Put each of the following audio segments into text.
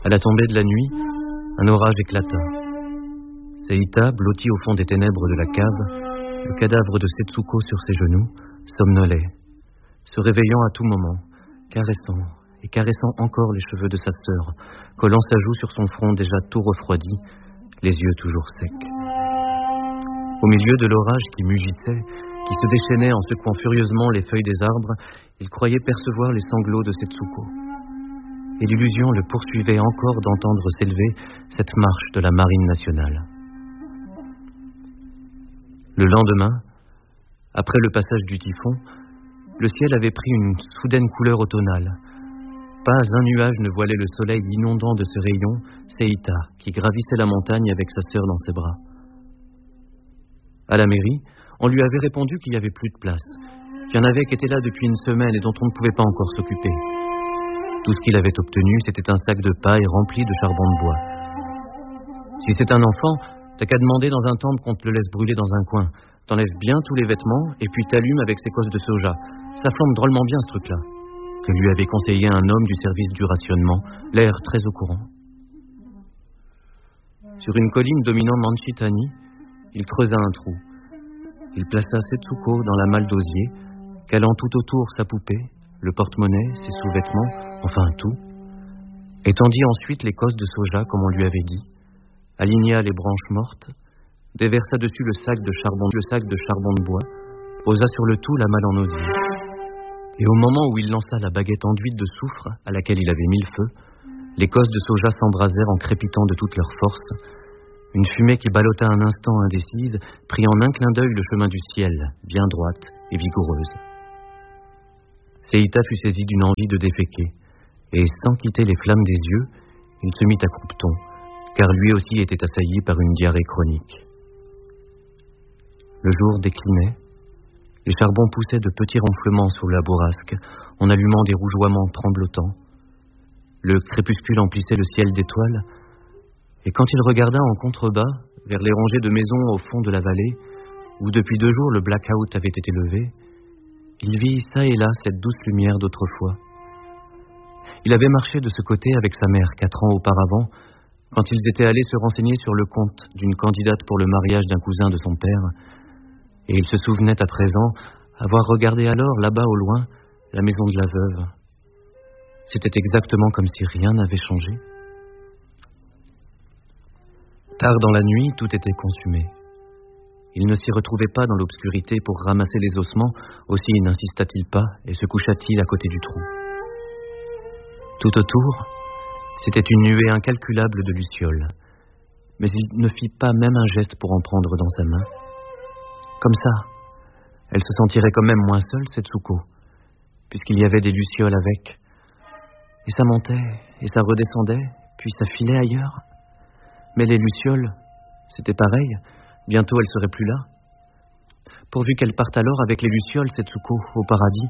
À la tombée de la nuit, un orage éclata. Seita, blotti au fond des ténèbres de la cave, le cadavre de Setsuko sur ses genoux, somnolait, se réveillant à tout moment, caressant encore les cheveux de sa sœur, collant sa joue sur son front déjà tout refroidi, les yeux toujours secs. Au milieu de l'orage qui mugissait, qui se déchaînait en secouant furieusement les feuilles des arbres, il croyait percevoir les sanglots de Setsuko. Et l'illusion le poursuivait encore d'entendre s'élever cette marche de la marine nationale. Le lendemain, après le passage du typhon, le ciel avait pris une soudaine couleur automnale. Pas un nuage ne voilait le soleil inondant de ses rayons Seita, qui gravissait la montagne avec sa sœur dans ses bras. À la mairie, on lui avait répondu qu'il n'y avait plus de place, qu'il y en avait qui étaient là depuis une semaine et dont on ne pouvait pas encore s'occuper. Tout ce qu'il avait obtenu, c'était un sac de paille rempli de charbon de bois. Si c'est un enfant, t'as qu'à demander dans un temple qu'on te le laisse brûler dans un coin. T'enlèves bien tous les vêtements et puis t'allumes avec ses cosses de soja. Ça flambe drôlement bien ce truc-là, que lui avait conseillé un homme du service du rationnement, l'air très au courant. Sur une colline dominant Manchitani, il creusa un trou. Il plaça Setsuko dans la malle d'osier, calant tout autour sa poupée, le porte-monnaie, ses sous-vêtements, enfin tout, et tendit ensuite les cosses de soja comme on lui avait dit, aligna les branches mortes, déversa dessus le sac de charbon de bois, posa sur le tout la malle en osier. Et au moment où il lança la baguette enduite de soufre à laquelle il avait mis le feu, les cosses de soja s'embrasèrent en crépitant de toute leur force. Une fumée qui ballotta un instant indécise prit en un clin d'œil le chemin du ciel, bien droite et vigoureuse. Seita fut saisi d'une envie de déféquer, et sans quitter les flammes des yeux, il se mit à croupeton, car lui aussi était assailli par une diarrhée chronique. Le jour déclinait, les charbons poussaient de petits ronflements sous la bourrasque, en allumant des rougeoiements tremblotants. Le crépuscule emplissait le ciel d'étoiles, et quand il regarda en contrebas, vers les rangées de maisons au fond de la vallée, où depuis 2 jours le blackout avait été levé, il vit çà et là cette douce lumière d'autrefois. Il avait marché de ce côté avec sa mère 4 ans auparavant, quand ils étaient allés se renseigner sur le compte d'une candidate pour le mariage d'un cousin de son père, et il se souvenait à présent avoir regardé alors, là-bas au loin, la maison de la veuve. C'était exactement comme si rien n'avait changé. Tard dans la nuit, tout était consumé. Il ne s'y retrouvait pas dans l'obscurité pour ramasser les ossements, aussi n'insista-t-il pas et se coucha-t-il à côté du trou. Tout autour, c'était une nuée incalculable de lucioles, mais il ne fit pas même un geste pour en prendre dans sa main. Comme ça, elle se sentirait quand même moins seule, Setsuko, puisqu'il y avait des lucioles avec. Et ça montait, et ça redescendait, puis ça filait ailleurs. Mais les lucioles, c'était pareil, bientôt elles seraient plus là. Pourvu qu'elle parte alors avec les lucioles, Setsuko, au paradis.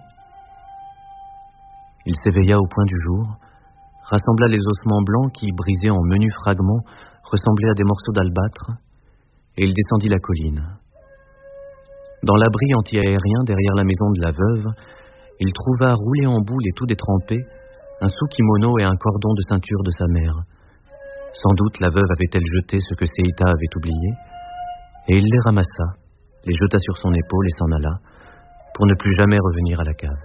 Il s'éveilla au point du jour, rassembla les ossements blancs qui, brisés en menus fragments, ressemblaient à des morceaux d'albâtre, et il descendit la colline. Dans l'abri anti-aérien derrière la maison de la veuve, il trouva roulé en boule et tout détrempé un sous-kimono et un cordon de ceinture de sa mère. Sans doute la veuve avait-elle jeté ce que Seita avait oublié, et il les ramassa, les jeta sur son épaule et s'en alla, pour ne plus jamais revenir à la cave.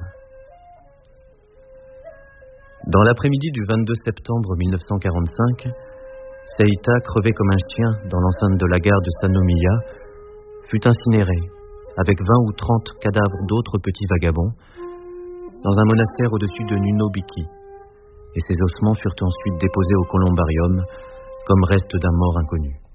Dans l'après-midi du 22 septembre 1945, Seita, crevé comme un chien dans l'enceinte de la gare de Sanomiya, fut incinéré, avec 20 ou 30 cadavres d'autres petits vagabonds, dans un monastère au-dessus de Nunobiki, et ses ossements furent ensuite déposés au columbarium comme reste d'un mort inconnu.